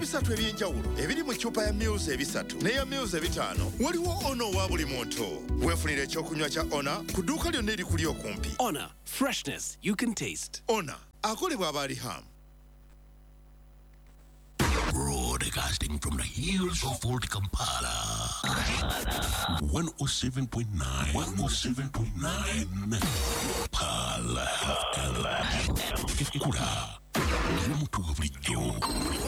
ebisatu ebyenjawulo ebiri mu ccupa ya Muse ebisatu n'eya Muse ebitaano waliwo ono wa buli muntu. Weefunire ekyokunywa kya Ona ku dduuka lyonna erikuli okumpi. Ona, freshness you can taste. Ona akolebwa aba Riham. Broadcasting from the hills of Fort Kampala. 107.9. 107.9. Pala FM. Kula. Nimutu bulijjo.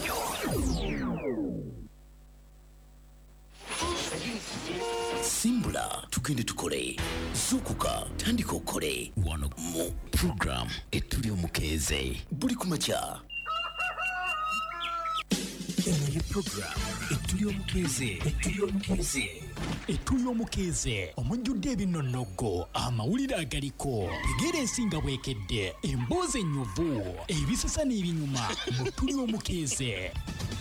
Simbula tugende tukole. Zukuka tandika okole. Wano mu program etuli omukeeze. Buli kumakya. Eno program etuli omukeeze omujjudde ebinnonogo amawulire agaliko tegeera ensinga bwekedde emboozi ennyuvu ebisasa n'ebinyuma mu tuli omukeeze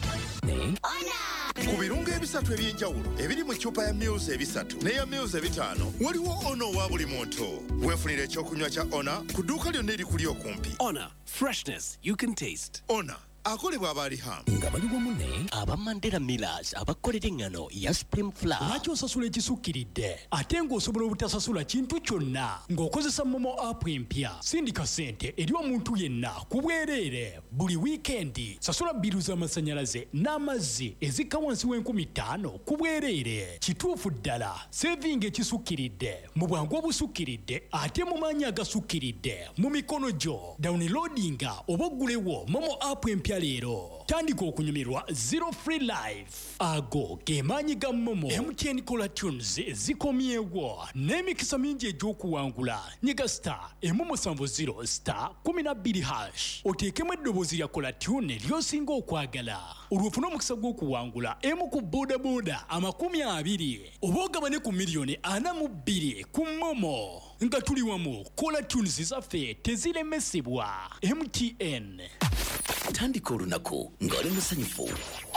Ku birungo ebisatu ebyenjawulo ebiri mu ccupa ya Muse ebisatu n'eya Muse ebitaano waliwo ono wa buli muntu. Weefunire ekyokunywa kya Ona ku dduuka lyonna erikuli okumpi. Ona, freshness you can taste. Ona akolebwa aba Riham. Nga baliwo munne aba Mandela Millers abakolera engano ya Supreme Flour. lwaki osasula ekisukkiridde ate ng'osobola obutasasula kintu kyonna ng'okozesa momo app empya sindika ssente eri omuntu yenna ku bwereere buli wiikendi sasula bbiru z'amasannyalaze n'amazzi ezikka wansi w'5,000 ku bwereere kituufu ddala sevinga ekisukkiridde mu bwangu obusukkiridde ate mu maanyi agasukkiridde mu mikono gyo downloadinga oba oggulewo momo app empya leero tandika okunyumirwa zero free life ago ge maanyi ga momo MTN Cola Tunes zikomyewo n'emikisa mingi egy'okuwangula nyiga star emu70 star 12 oteekemu eddoboozi lya Cola Tune ly'osinga okwagala olwofuna omukisa gw'okuwangula emu ku bodaboda 20 oba ogabane ku miliyoni 42 ku momo nga tuli wamu Cola Tunes zaffe teziremesebwa MTN. Tandika olunaku ng'oli musanyufu.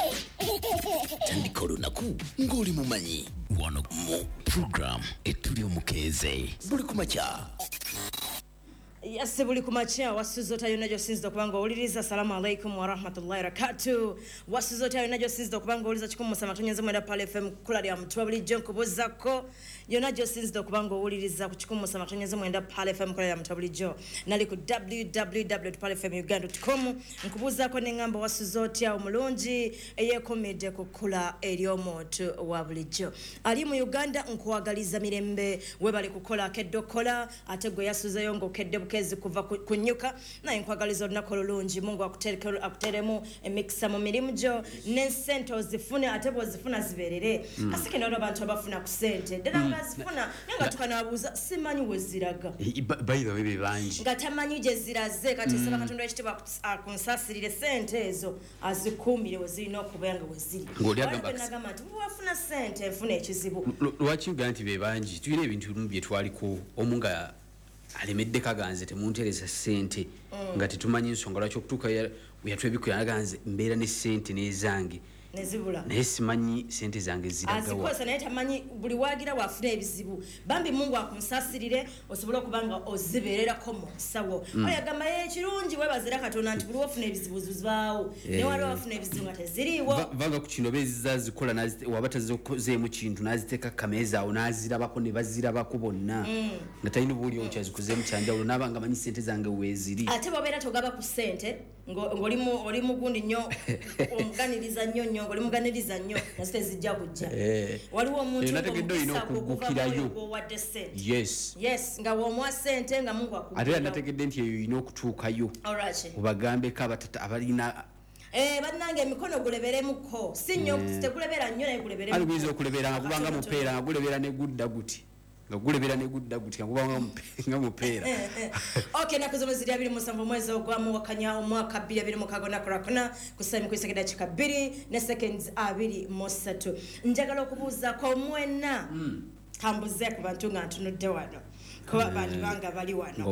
Tandika olunaku ng'oli mumanyi. Wano mu program etuli omukeeze. Buli kumakya. Yes, buli kumakya wasuzota yonna gy'osinzidde okuba ng'owuliriza. Assalamu alaikum wa rahmatullahi wa barakatuh. Wasuzota yonna gy'osinzidde okuba ng'owuliriza 107.9 Pala FM kula lya Mutwa bulijjo nkubuuzako yonna gy'osinzidde okuba ng'owuliriza ku 107.9 Pala FM kula lya Mutwa bulijjo nali ku www.palafmuganda.com nkubuuzako n'engamba wasuzota omulungi eyeekomedde ku kula ery'omuntu wa bulijjo ali mu Uganda nkuwagaliza mirembe webali kukola keddokola ate gwe yasuzeyo ng'okedde bukezi kuva kunyuka naye nkwagaliza olunaku olulungi Mungu akuteremu emikisa mu mirimu gyo n'ensente ozifune ate bw'ozifuna zibeerere asike n'olwo abantu abafuna ku ssente ddala nga zifuna nga tukanabuuza simanyi we ziraga bayira bebe bangi nga tamanyi gye ziraze kati saba Katonda w'ekitiibwa akunsasirire ssente ezo azikuumire we zirina okubeera nga we ziri nagamba nti bwafuna ssente nfuna ekizibu lwaki ugamba nti be bangi tulina ebintu bimu bye twaliko omu nga alemedde kaganze temuntereza ssente nga tetumanyi nsonga lwaki okutuuka yatwebikuya naganze mbeera ne ssente n'ezange nezibula naye simanyi ssente zange ziragawa azikosa naye tamanyi buli waagira waafuna ebizibu bambi Mungu akunsasirire osobola okuba nga ozibeererako mu nsawo oyagamba ekirungi webazira Katonda nti buli wafuna ebizibu zibaawo ne wali wafuna ebizibu nga teziriiwo vanga ku kino beeziza zikola waba tazikozeemu kintu n'aziteeka kameeza awo n'azirabako ne bazirabako bonna nga talina buuli okyazikuzeemu kyanjawulo n'abanga manyi ssente zange weeziri ate bw'obeera togaba ku ssente ng'oli mugundi nnyo omuganiriza nnyo ng'oli muganiriza nnyo nazite zijja kujja waliwo omuntu okuguukirayo yes nga w'omuwa ssente nga Mungu akugulayo ate nategedde nti eyo olina okutuukayo obagambeko abalina bannange emikono guleberemuko si nnyo tekulebera nnyo naye guleberemu alibuyinza okulebera nga kubanga mupeera nga gulebera ne gudda guti nga gulebera ne gudda guti nga kubanga nga mupeera okay nakuzomo ziri 27 mwezi ogwamwakanya omwaka 2025 kusami kwisekeda chika 2 ne seconds 23 njagala okubuuza ko mwena tambuze ku bantu nga ntunudde wano ko abantu banga bali wano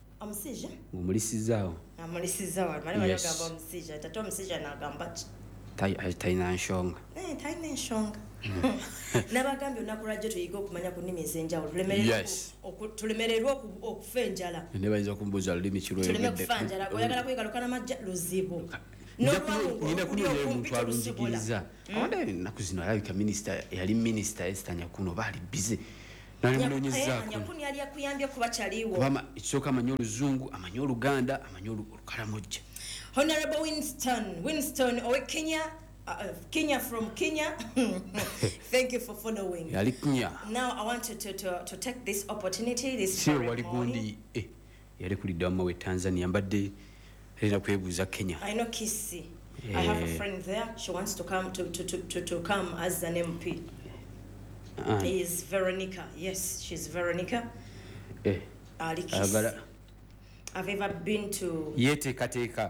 omulisizaawo amulisizaawo mali bagamba omusija tato omusija nagamba talina nsonga talina ensonga n'abagambye olunaku lwajjo tuyiga okumanya ku nnimi ez'enjawulo tulemererwe okufa enjala ne bayinza okumbuuza lulimi tuleme kufa njala oyagala kwegaluka n'amajja luzibu ngenda kunoonya omuntu alunjigiriza awanda ennaku zino alabika minisita yali minisita Esther Nyakuno baali bize nalimunoonyezaako Nyakuno yali yakuyambye kuba kyaliwo ekisooka amanyi oluzungu amanyi oluganda amanyi olukalamojja. Honorable Winston owe Kenya from Kenya. Thank you for following. Yali Kenya. Now I want to take this opportunity this sio wali gundi yali kulidda mawe Tanzania mbadde erina kwebuuza Kenya. I know Kisi. I have a friend there. She wants to come to come as an MP. Is Veronica. Yes, she's Veronica. Ali Kisi. I've ever been to Yetekateka.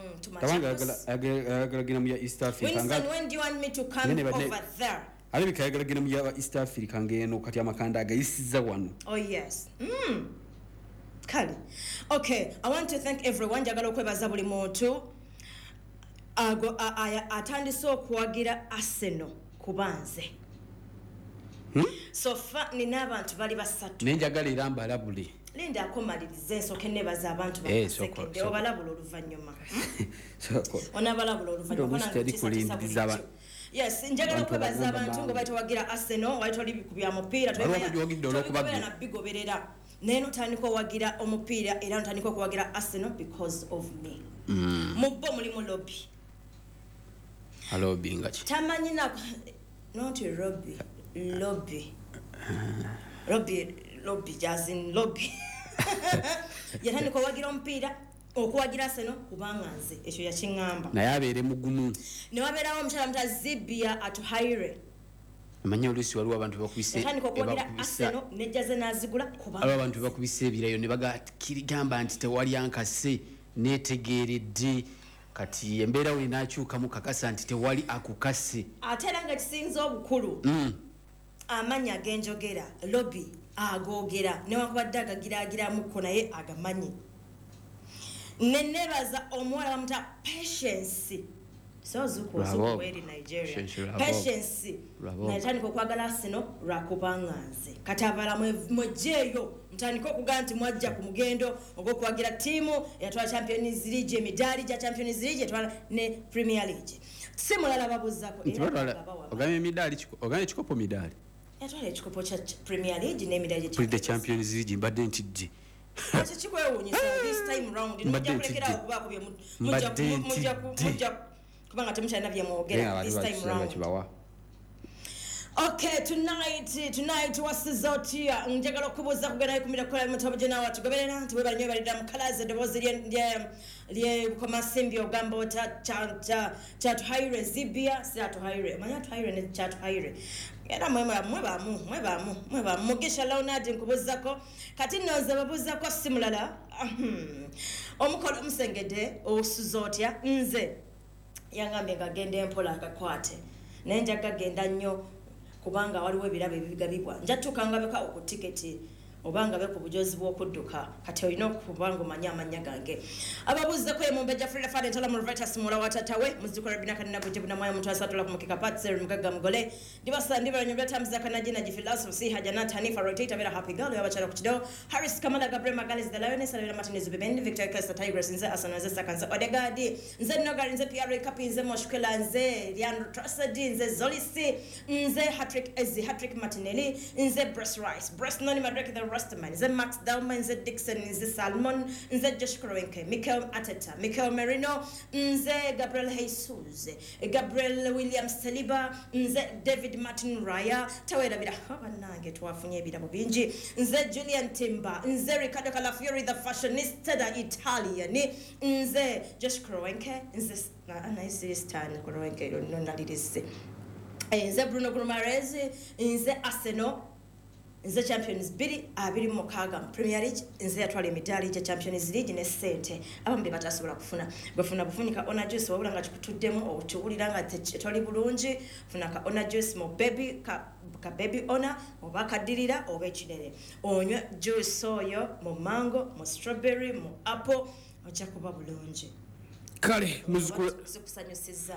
Agala gina mu East Africa. Winston, when do you want me to come over there? Alabika agala gina mu East Africa ngeno kati amakanda agayisiza wano. Oh yes. Kali. Okay, I want to thank everyone. Jagala okwebaza buli muntu. Atandise okuwagira Arsenal kubanze. So fa nina abantu bali basatu. Nenjagala iramba labuli. Linda akomalirize ensooke nebaza abantu basekende obalabula oluvannyuma. Onabalabula oluvannyuma. Yes, njagala okwebaza abantu nga batowagira Arsenal wali toli bikubya mupiira twebaya na bigoberera neno tandika owagira omupiira era ntandika okuwagira Arsenal because of me. Mubbo mulimu lobby. Lobby ngachi. Tamanyi na not lobby. Lobby as in lobby. Yatandika owagira omupiira okuwagira Arsenal kubanga nze ekyo yakingamba. Naye abeere mugumu. Ne wabeerawo omukyala muta Zibia atuhaire. Amanya olusi waliwo abantu bakubise. Yatandika okuwagira Arsenal nejjaze n'azigula kubanga. Abo abantu bakubise ebirayo ne bagamba nti tewali ankase netegeeredde kati embeera we n'akyukamu kakasa nti tewali akukase. Ate era nga kisinza obukulu. Amanya genjogera lobby agogera newakubadde agagiragiramuko naye agamanyi. Nenebaza omuwala bamuta Patience. So zukuweri Nigeria. Patience. Natandika okwagala Arsenal lwakubanga nze. Kati abala mwejeeyo mtandika okugaa nti mwajja ku mugendo ogw'okuwagira ttiimu eyatwala Champions League emidaali gya Champions League etwala ne Premier League. Si mulala babuuzako. Ogambye emidaali ogambye ekikopo midaali. Yatwala ekikopo kya Premier League n'emidaali gya Champions League mbadde ntidde. Ati chikwewunyisa this time round nojja kulekera okubaako bye mujja kubanga temukyalina bye mwogera this time round. Okay, tonight wasiza otya njagala okubuuza kugenda kumira kola mutabo jena watu goberera nti we banyo balida mukalaze dobozi lye komasimbi ogamba ota cha tuhaire Zibia si atuhaire manya tuhaire ne cha tuhaire era mwebamu mugisha Leonard nkubuzako kati noze babuzako simulala omukolo musengede osuza otya nze yangambe ngagende empola akakwate nenja gagenda nnyo kubanga waliwo ebirabo ebibigabibwa njatuka beka ku tiketi obanga be ku bujozi bw'okudduka kati olina okubanga omanya amanya gange ababuuzeko emumbeja Frida Fade ntala mu Rivitas Mola watatawe muzikola binakana nabujibu na moyo mtu asatula kumukika patser mugaga mugole ndibasandi baranyobya tamza kanaji na philosophy hajanat Hanifa rotate vera happy girl yabachara kuchido Harris Kamala Gabriel Magales the Lioness Alena Martinez Bibend Victor Costa Tigers nze Asana nze Sakanza Odegadi nze Nogar nze PR Kapi nze Moshkela nze Leandro Trasadi nze Zolisi nze Hattrick Martinelli nze Breast Rice Breast Noni Madrek the Rastaman nze Max Dalman nze Dixon nze Salmon nze Josh Kroenke Mikel Ateta Mikel Merino nze Gabriel Jesus Gabriel Williams Saliba nze David Martin Raya tawera bira abanange twafunye ebirabo bingi nze Julian Timber nze Ricardo Calafiori the fashionista da Italian nze Josh Kroenke nze nice stand Kroenke no nalirisi nze Bruno Guimaraes nze Arsenal nze Champions Bili abiri mukaga Premier League nze yatwala emidaali gya Champions League ne sente abambe batasobola kufuna bafuna bufunika ona juice wabula nga kikutuddemu otuwulira nga toli bulungi funa ka ona juice mo baby ka baby ona oba kadirira oba ekinene onywa juice oyo mu mango mu strawberry mu apple ojja kuba bulungi kale muzikula zikusanyusiza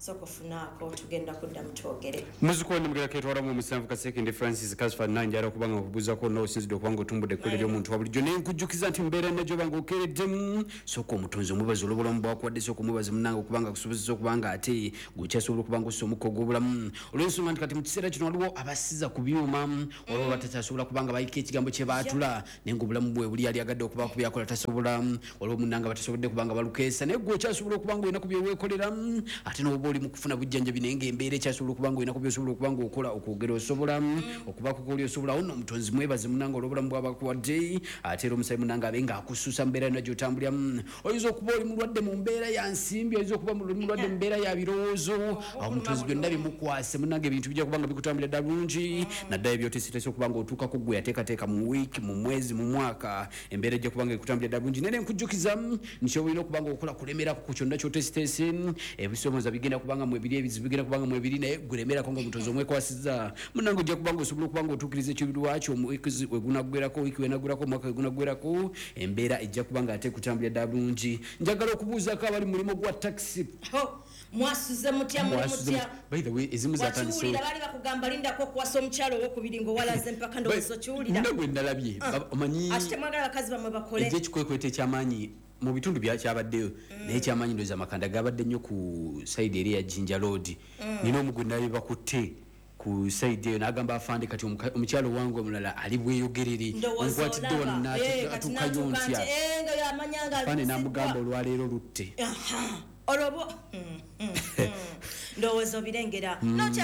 sokofunaako tugenda kudda mutwogere muzikoni mugera ketwala mu musanvu kasekende Francis Kasfa Nanjara kubanga okubuzako n'osinzidde okubanga otumbudde ekkole ly'omuntu wa bulijjo naye nkujjukiza nti mbeera najjo banga okereddemu sooka omutonzi omubazi olw'obulamu bwakuwadde sooka omubazi munange okubanga akusobozesa okubanga ate gukyasobola okubanga ossa omukka ogw'obulamu olw'ensonga nti kati mu kiseera kino waliwo abasiza ku byuma olwo batakyasobola kubanga bayika ekigambo kye baatula naye ngaobulamu bwe buli aliagadde okuba ku byakola tasobola waliwo munange batasobodde kubanga balukeesa naye gwe okyasobola okubanga olina ku byeweekolera ate n'oba oli mu kufuna bujjanjabi naye ng'embeera ekyasobola okubanga olina ku byosobola okubanga okola okwogera osobola okubaako koli osobola awo nno omutonzi mwebaze munange olw'obulamu bwabakuwadde ate era omusayi munange abe ng'akusuusa mbeera yonna gy'otambuliramu oyinza okuba oli mulwadde mu mbeera ya nsimbi oyinza okuba mulwadde mu mbeera ya birowoozo awo omutonzi byonna bimukwase munange ebintu bijja kubanga bikutambulira ddala bulungi naddala ebyoteeseteese okubanga otuukako gwe yateekateeka mu wiiki mu mwezi mu mwaka embeera ejja kubanga ekutambulira ddala bulungi naye nkujjukiza nti olina okubanga okola kulemerako ku kyonna kyoteeseteese ebisoomooza bigenda kubanga mwebiri ebizibu bigenda kubanga mwebiri naye gulemerako nga omutonzi omwekwasiza munange ojja kubanga osobola okubanga otuukiriza ekirulwa kyo omwezi wegunaggwerako wiiki wenaggwerako omwaka wegunaggwerako embeera ejja kubanga ate ekutambulira ddala bulungi njagala okubuuzako abali mulimo gwa takisi mwasuze mutya by the way ezimu zatandise bali bakugamba lindako okuwasa omukyalo owokubiri ng'owalaze mpaka ndowooza okiwulira munda gwe ndalabye omanyi ate temwagala bakazi bamwe bakole ekikwekweta ekyamaanyi mu bitundu kyabaddeyo naye ekyamaanyi ndowooza amakanda gabadde nnyo ku sayidi eri ya Jinja Road nina omugwe nalabye bakutte ku sayidi eyo n'agamba afande kati omukyalo wange omulala ali bweyogerere onkwatidde wano n'atuukayo ntya fande n'amugamba olwaleero lutte olobo ndowooza obirengera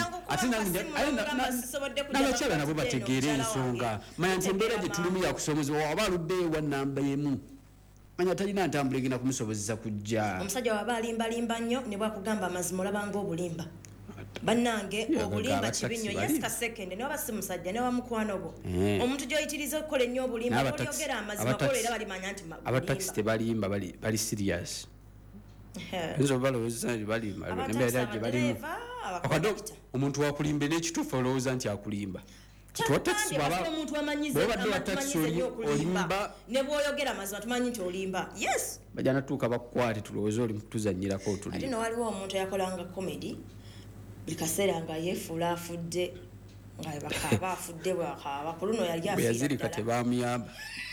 n'abakyala nabo bategeera ensonga manya nti embeera gye tulimu yakusobozebwa waba aluddeyo wa nnamba emu manya talina ntambula egenda kumusobozesa kujja omusajja waba alimbalimba nnyo ne bwakugamba amazima olabanga obulimba bannange obulimba kibinyo yes kasekende ne waba si musajja ne wamukwano bo omuntu gy'oyitiriza okukola ennyo obulimba olyogera amazima koleera balimanya nti abatakisi tebalimba bali serious nzo balowooza balimba nembeera gye balimu akado omuntu wakulimba n'ekituufu olowooza nti akulimba omuntu amanyize olimba ne bw'oyogera amazima tumanyi nti olimba yes bajja natuuka bakukwate tulowooza oli tuzanyirako otuli ate nowaliwo omuntu eyakolanga comedy buli kaseera nga yeefuula afudde nga bakaaba afudde bwakaaba ku luno yali yazirika tebamuyamba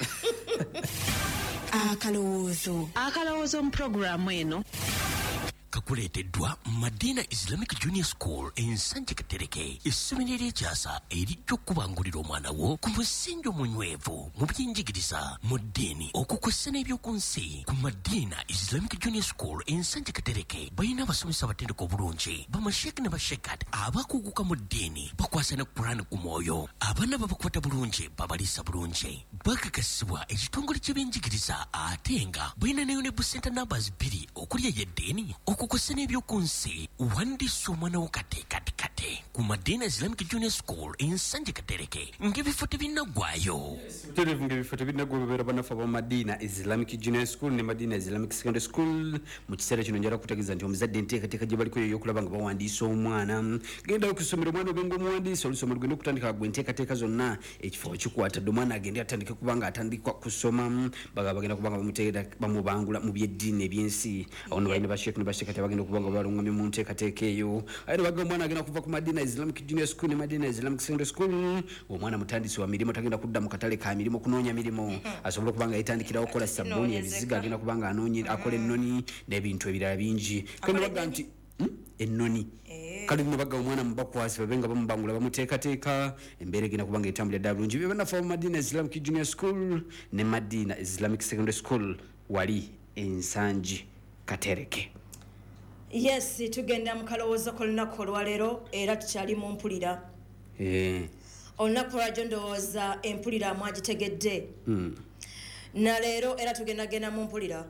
akalowoozo mu puroguramu eno kakuleeteddwa Madina Islamic Junior School ensanje Katereke essomero ery'ekyasa erijja okubangulira omwana wo ku musingi omunywevu mu by'enjigiriza mu ddiini okukwessa n'ebyoku nsi ku Madina Islamic Junior School ensanje Katereke balina abasomesa abatendeka obulungi bamasheeki ne bashekat abakuguka mu ddiini bakwasa ne Qur'an ku mwoyo abaana babakwata bulungi babaliisa bulungi bakakasibwa ekitongole ky'ebyenjigiriza ate nga balina ne Unable Center numbers 2 okuli ey'eddiini okukwasa n'ebyoku nsi wandiisa omwana wo kate ku Madina Islamic Junior School ensanje Katereke ng'ebifo tebinaggwayo terevu ng'ebifo tebinaggwa bebeera banafu aba Madina Islamic Junior School ne Madina Islamic Secondary School mu kiseera kino njala kutegeeza nti omuzadde enteekateeka gye baliko y'okulaba nga bawandiisa omwana genda okusomera omwana obenga omuwandiisa olusoma lugenda okutandika gwe enteekateeka zonna ekifo kikwata dde omwana agende atandike kubanga atandikwa kusoma bagenda kubanga bamubangula mu byeddiini ebyensi awo no balina basheeku ne basheekati bagenda okubanga balungamye mu nteekateeka eyo ate baga omwana agenda kuva ku Madina Islamic Junior School ne Madina Islamic Secondary School omwana mutandisi wa mirimu tagenda kudda mu katale ka mirimu kunoonya mirimu asobola okubanga yetandikirawo okukola sabbuuni ebiziga agenda kubanga akola ennoni n'ebintu ebirala bingi kandi baga nti ennoni kale bino baga omwana mubakwasi babe nga bamubangula bamuteekateeka embeera egenda kubanga etambulira ddala bulungi bye banafa mu Madina Islamic Junior School ne Madina Islamic Secondary School wali ensanji Katereke. Yes, tugenda mu kalowoozo k'olunaku olwaleero era tukyali mu mpulira olunaku lwajjo ndowooza empulira mwagitegedde na leero era tugendagenda mu mpulira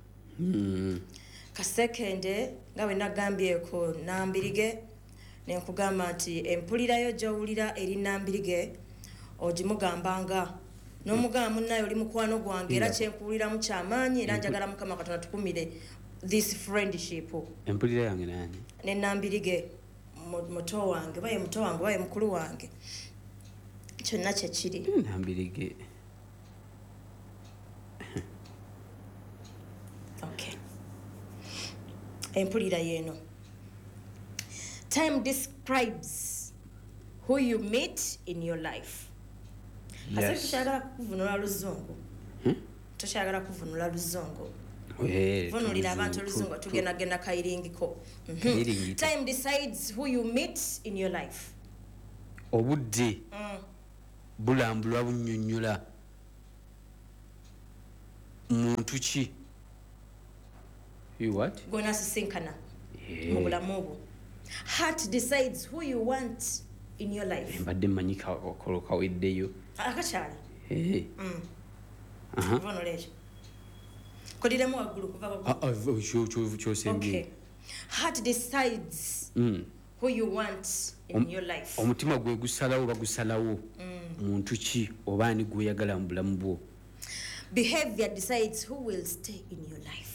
kasekende nga bwe nagambyeko Nambirige ne nkugamba nti empulirayo gy'owulira eri Nambirige ogimugambanga n'omugamba munnayo oli mukwano gwange era kyenkuwuliramu kyamaanyi era njagala Mukama Katonda tukumire this friendship empulira yange nani ne Nambirige muto wange baye muto wange baye mukulu wange kyonna kye kiri Nambirige okay empulira yeno Time describes who you meet in your life. Asa tushagala kuvunula luzungu. Tushagala kuvunula luzungu. Vunulira abantu luzungu tugenda kairingiko. Time decides who you meet in your life. Obudde bulambulwa bunnyonnyola muntu ki? You what? Gonna sisinkana mu bulamu bwo. Heart decides who you want in your life. Mbadde manyika okaweddeyo. Akakyali. Vunulira. Kodiremu waggulu kuva kwa. Okay. Heart decides who you want in your life. Omutima gwe gusalawo bagusalawo muntu ki oba ani gweyagala mu bulamu bwo. Behavior decides who will stay in your life.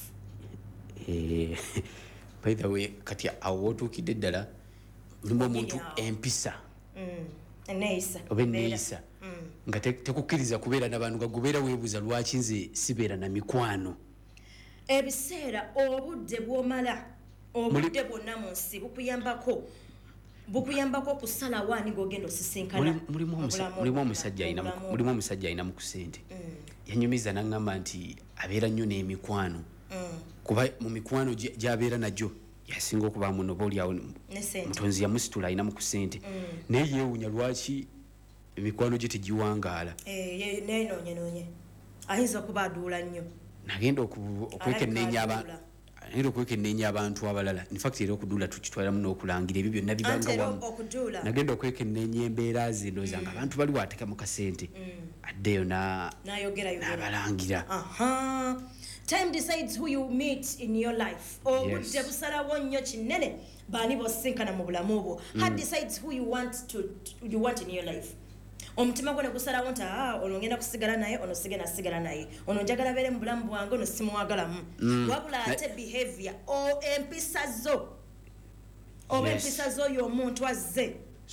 By the way, kati awo otuukidde ddala mulimu omuntu empisa Neisa. oba enneeyisa nga tekukkiriza kubeera n'abantu nga gubeera weebuuza lwaki nze sibeera na mikwano. Ebiseera obudde bw'omala obudde bwonna mu nsi bukuyambako kusalawo ani g'ogenda osisinkana. Mulimu omusajja alina mu kusente yanyumiza n'aŋŋamba nti abeera nnyo n'emikwano kuba mu mikwano gy'abeera nagyo yasinga okuba muno boolyawo mutonzi yamusitula alina mu kusente naye yeewuunya lwaki emikwano gye tegiwangaala. Nenoonye ayinza okuba aduula nnyo. Nagenda okwekenneenya abantu abalala. In fact era okuduula tukitwalamu n'okulangira ebyo byonna bibanga wamu. Nagenda okwekenneenya embeera ze ndowooza nga abantu bali waateka mu kasente addeyo n'abalangira. Time decides who you meet in your life. Obudde busalawo nnyo kinene baani bosinkana mu bulamu bwo. Heart decides who you want in your life. Omutima gwo ne gusalawo nti ono ngenda kusigala naye ono sigenda sigala naye ono njagala beere mu bulamu bwange ono simuwagalamu. Wabula ate behavior empisa zo oba empisa zo y'omuntu azze.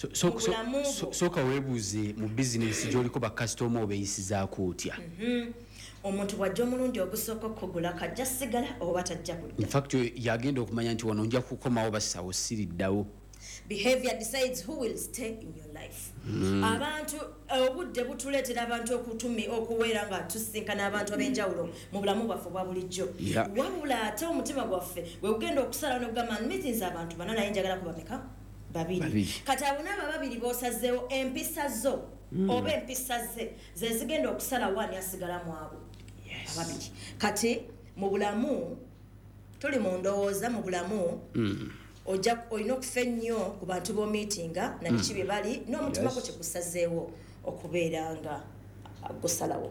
Sooka weebuuze mu bizinesi gy'oliko bakasitoma obeeyisizaako otya. Omuntu bw'ajja omulundi ogusooka okugula kajja sigala oba tajja kujja. In fact yagenda okumanya nti wano nja kukomawo basawo siriddawo. Behavior decides who will stay in your life. Abantu obudde butuleetera abantu okuweera nga tusinkana abantu ab'enjawulo mu bulamu bwaffe bwa bulijjo. Wabula ate omutima gwaffe we gugenda okusalawo n'okugamba meetings abantu bana naye njagala kubameka babiri. Kati abo n'abo babiri b'osazeewo empisa zo oba empisa ze zigenda okusalawo ani asigalamu abo ababiri. Kati mu bulamu tuli mu ndowooza mu bulamu olina okufa ennyo ku bantu b'omiitinga na biki bye bali n'omutima gwo kyegusazeewo okubeera nga gusalawo.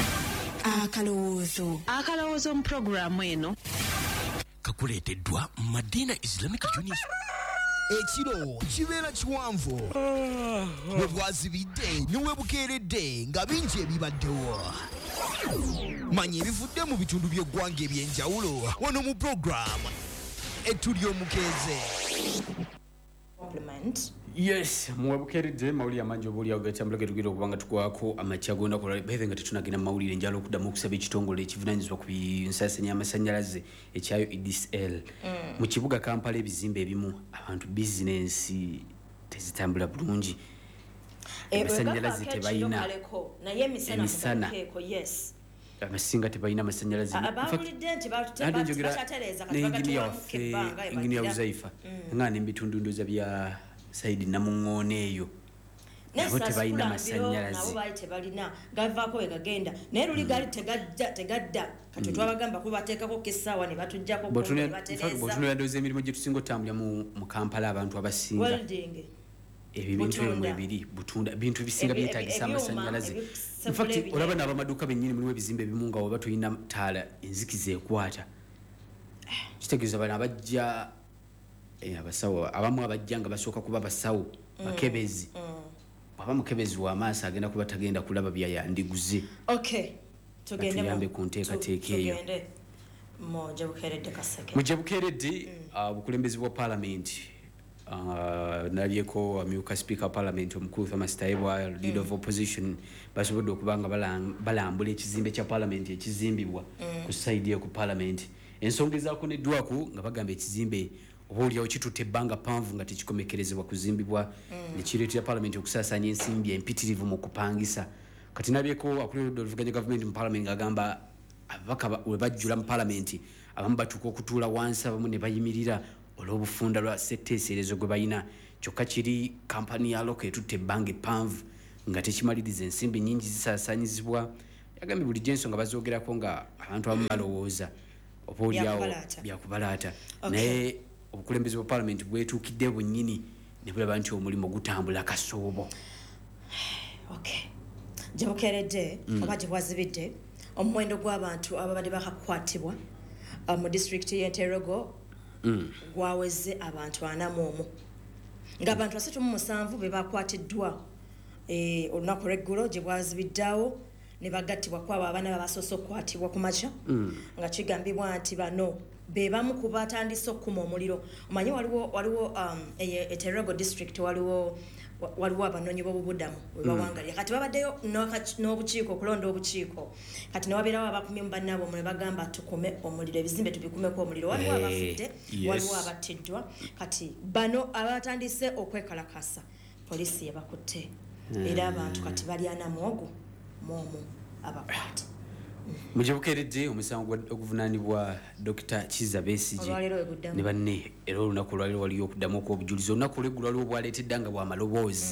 Akalowoozo mu puroguramu eno kakuleeteddwa Madina Islamic Junior ekiro kibeera kiwanvu bwe bwazibidde ne we bukeeredde nga bingi ebibaddewo. Manya ebivudde mu bitundu by'eggwanga eby'enjawulo wano mu puroguramu etuli omukeeze. Yes, muwebukeeredde mawulire amangi obaolyawo gatambula getugenda okuba nga tugwako amakya gonna kola beeve nga tetunagenda mu mawulire njala okuddamu okusaba ekitongole ekivunaanyizibwa ku nsaasaanya y'amasannyalaze ekyayo EDSL mu kibuga Kampala ebizimbe ebimu abantu bizinensi tezitambula bulungi. Amasannyalaze tebalina emisana abasinga tebalina amasannyalaze. N'enginiya waffe enginiya Uzaifa nga n'ebitundu ndoza bya Saidi Namuŋŋoona eyo nabo tebalina amasannyalaze. Tebalina gavaako we gagenda naye luli gaali tegadda kati twabagamba ko bateekako k'essaawa ne batujjako bw'otunula ndowooza emirimu gye tusinga otambula mu Kampala abantu abasinga ebyo bintu ebyo mwebiri butunda bintu bisinga byetaagisa amasannyalaze. In fact olaba n'abamaduuka bennyini mulimu ebizimbe ebimu nga oba tulina taala enzikiza ekwata kitegeeza bano abajja abasawo abamu abajja nga basooka kuba basawo bakebezi bwaba mukebezi w'amaaso agenda kuba tagenda kulaba byayandiguze. Tuyambe ku nteekateeka eyo. Mujje bukeeredde obukulembezi bwa paalamenti nalyeko amyuka speaker parliament omukulu Thomas Tayebwa leader of opposition basobodde okuba nga balambula ekizimbe kya parliament ekizimbibwa ku side ku parliament ensonga ezakoneddwako nga bagamba ekizimbe obaolyawo kitutte ebbanga panvu nga tekikomekerezebwa kuzimbibwa nekireetera parliament okusaasanya ensimbi empitirivu mu kupangisa kati nabyeko akulira oluvuganya gavumenti mu parliament ng'agamba ababaka we bajjula mu parliament abamu batuuka okutuula wansi abamu ne bayimirira olw'obufunda lwa ssetteeserezo gwe balina kyokka kiri kampani ya loko etutte ebbanga eppanvu nga tekimaliriza ensimbi nnyingi zisaasanyizibwa yagambye bulijjo ensonga bazoogerako nga abantu abamu balowooza oba olyawo byakubalaata naye obukulembeze bwa parliament bwetuukidde bwennyini ne bulaba nti omulimu gutambula kasoobo. gye bukeeredde oba gye bwazibidde omuwendo gw'abantu ababadde bakakwatibwa mu disitulikiti y'enterogo gwaweze abantu 41 ng'abantu 37 be bakwatiddwa olunaku lw'eggulo gye bwazibiddeawo ne bagattibwa kwabo abaana babasoose okukwatibwa ku makya nga kigambibwa nti bano be bamu ku batandise okukuma omuliro. Omanyi waliwo Enterogo district waliwo abanoonyi b'obubudamu we bawangalira kati babaddeyo n'obukiiko okulonda obukiiko kati ne wabeerawo abakumye mu bannaabwe ne bagamba tukume omuliro ebizimbe tubikumeko omuliro waliwo abafudde waliwo abattiddwa kati bano abatandise okwekalakasa poliisi yebakutte era abantu kati balyana mwogo momu abakwate mu gye bukeeredde omusango oguvunaanibwa Dr. Kizza Besigye ne banne era olunaku olwaliro waliyo okuddamu okw'obujulizi olunaku olw'eggulu waliwo bwaleetedda nga bwamaloboozi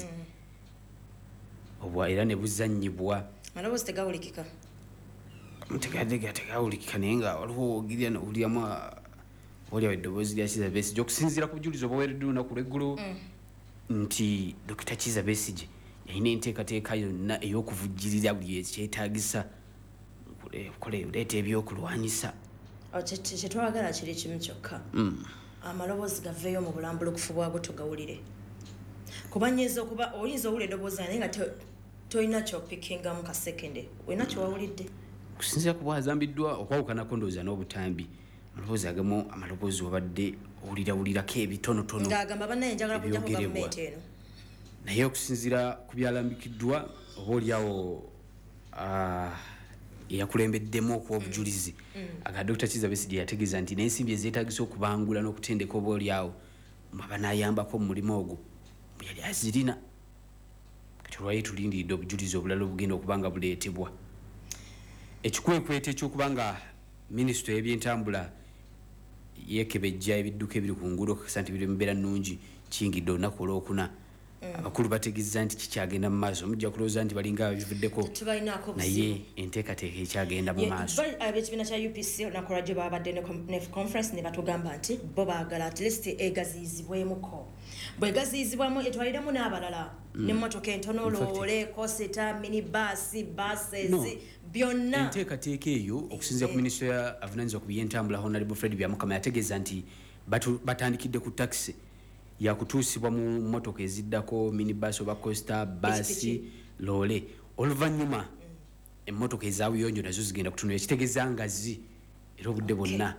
era ne buzannyibwa maloboozi tegawulikika tegawulikika naye nga waliwo ogirya nowulyamu olyawo eddoboozi lya Kizza Besigye okusinziira ku bujulizi obwaweereddwa olunaku lw'eggulu nti Dr. Kizza Besigye yalina enteekateeka yonna ey'okuvujjirira buli ekyetaagisa oleeta ebyokulwanyisa kyetwagala kiri kimu kyokka amaloboozi gaveeyo mu bulambulukufu bwagwo tugawulire kuba nyinza okuba oyinza owulira eddoboozi naye nga tolina kyopikingamu kasekende olina kyowawulidde okusinziira ku bwazambiddwa okwawukanako ndowooza n'obutambi amaloboozi agamu amaloboozi wabadde owulirawulirako ebitonotono ng'agamba bannaye njagala kujja ku gavumenti eno naye okusinziira ku byalambikiddwa oba olyawo eyakulembeddemu okw'obujulizi aga Dr. Kizza Besigye yategeeza nti n'ensimbi ezeetaagisa okubangula n'okutendeka oba olyawo abanayambako mu mulimu ogwo yali azirina kati olwayo tulindiridde obujulizi obulala obugenda okuba nga buleetebwa ekikwekweto ekyokuba nga minisitule y'ebyentambula yeekebejja ebidduka ebiri ku nguudo kakasa nti biri mubeera nnungi kiyingidde olunaku olwokuna abakulu bategeeza nti kikyagenda mu maaso mujja kulowooza nti balinga ababivuddeko naye enteekateeka ekyagenda mu maaso abekibiina kya UPC olunaku lwajjo babadde ne conference ne batugamba nti bo baagala at least egaziyizibwemuko bwegaziyizibwamu etwaliremu n'abalala n'emmotoka entono loole kosita minibasi buses byonna enteekateeka eyo okusinziira ku minisitule avunanyizibwa ku byentambula Honorable Fred Byamukama yategeeza nti batandikidde ku taxi yakutuusibwa mu mmotoka eziddako minibus oba costa basi loole oluvannyuma emmotoka ezabuyonjo nazo zigenda kutunula ekitegeeza ngazi era obudde bwonna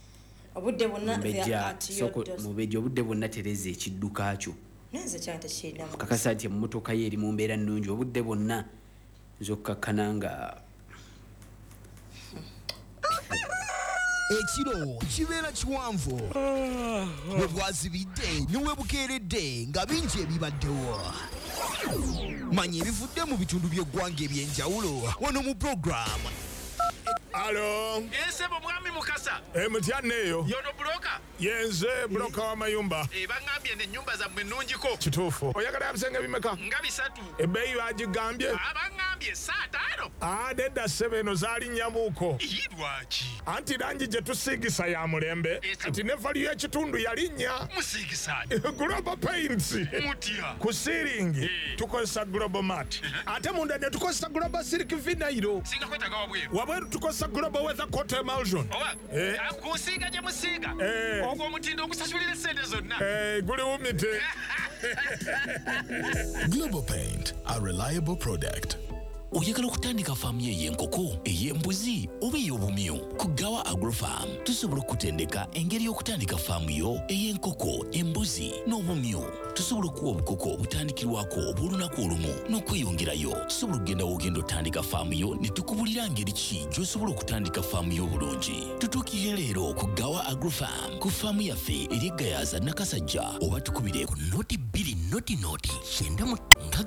mubejja obudde bwonna tereza ekidduka kyo kakasa nti emmotoka ye eri mu mbeera nnungi obudde bwonna zokkakkana nga ekiro kibeera kiwanvu bwe bwazibidde niwe bukeeredde nga bingi ebibaddewo manya ebivudde mu bitundu by'eggwanga ebyenjawulo wano mu puroguramu. Alo. Nsebo mwami Mukasa. Mutyanne eyo. Yono buloka. Yenze buloka wa mayumba. Bangambye ne nyumba za nnungiko. Kituufu. Oyagala bisenge bimeka? Nga 3. Ebbeeyi bagigambye? Bangambye 5. Dedda ssebo eno zaali nnyabuuko. Lwaki? Anti langi gye tusiigisa ya mulembe nti ne vali y'ekitundu yalinnya. Musiigisaani? Global Paints. Mutya? Ku siiringi tukozesa Global Mat. Ate munda ne tukozesa Global Silk Vinyl. Singa kwetaga wabweru. Wabweru tukozesa Global Weather Coat Emulsion. Kusiiga gye musiiga? Ogwo omutindo ogusasulira essente zonna. Guli wumite. Global Paint, a reliable product. oyagala okutandika faamu y'enkoko ey'embuzi oba ey'obumyu ku Gawa Agrofarm tusobola okutendeka engeri y'okutandika faamu yo ey'enkoko embuzi n'obumyu tusobola okuwa obukoko obutandikirwako obw'olunaku olumu n'okweyongerayo tusobola okugenda w'ogenda otandika faamu yo ne tukubulira ngeri ki gy'osobola okutandika faamu yo obulungi tutuukire leero ku Gawa Agrofarm ku faamu yaffe eri Gayaza Nakasajja oba tukubire ku noti 2 noti 9